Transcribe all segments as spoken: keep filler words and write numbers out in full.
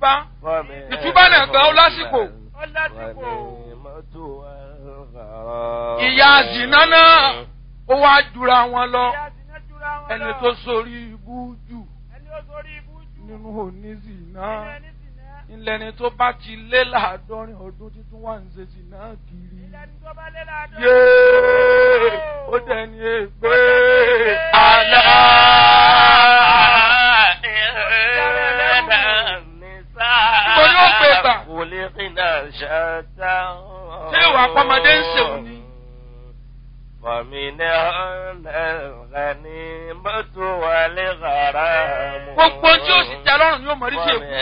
túbá ìtúbá náà gbà ó lásìkò. ìyá zìnà náà ó wá jura wọn lọ ẹni tó sórí ibú jù nínú onízìnà ìlẹ́ni tó bá ti lé láàádọ́rin ọdún títún wà ń ṣe zìnà kiri. yéé ó dẹni ègbé àlá. Mo ní ó gbé gbà. Ṣé ìwà pọ́mọdé ń ṣèwò ni? Gbogbo tí ó sì tẹ lọ́rùn ni ó mọ̀ rí sí èkó.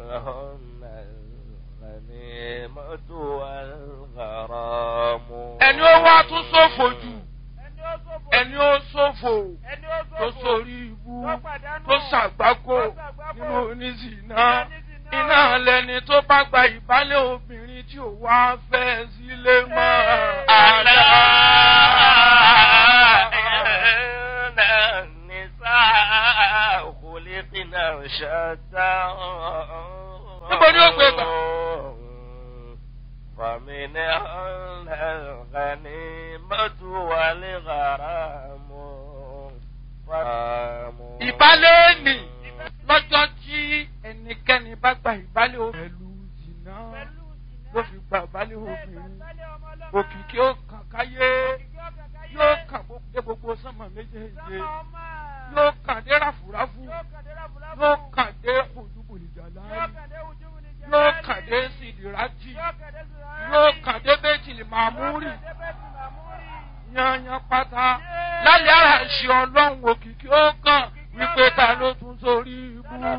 Ẹni ó wá tún ṣòfò jù. Ẹni ó ṣòfò tó sórí ibú tó ṣàgbákò nínú oníṣìná. Iná lẹni tó bá gba ìbálẹ̀ obìnrin tí ò wá fẹ́ sílé mọ́. Àlá nìsá khuliqna shatta. Níbo ni ó gbé gbà? فمنهن الغنيمة والغرام. Ìbálẹ̀ ni lọ́jọ́ tí ẹnikẹ́ni bá gba ìbálẹ̀ obìnrin pẹ̀lú zìnà ló fi gba ìbálẹ̀ obìnrin. Òkìkí ó kàn káyé yóò kàn dé gbogbo sánmà méjèèjì yóò kàn dé ráfúráfú yóò kàn dé ojúbòlìjàlá yóò kàn dé sídìrátì yóò kàn dé bẹ́tìlì màmúrì yanyan pátá lálẹ́ àṣì ọlọ́run òkìkí ó kàn wípé ta ló tún sórí ibú.